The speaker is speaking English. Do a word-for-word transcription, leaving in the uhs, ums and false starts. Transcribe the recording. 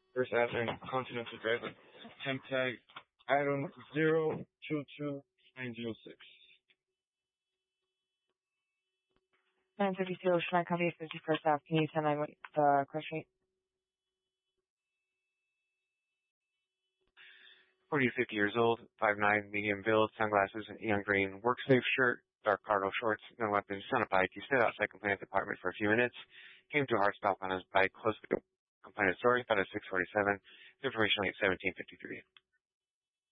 First Avenue, Continental Driver. Temp tag item zero two two nine zero six. nine thirty-two, should I copy fifty-first Ave? Can you send me what the crush rate? forty to fifty years old, five nine, medium build, sunglasses, neon green work-safe shirt, dark cargo shorts, no weapons, on a bike. He stood outside complainant's apartment for a few minutes, came to a hard stop on his bike close to the complainant's story, found at six forty-seven, information at seventeen fifty-three.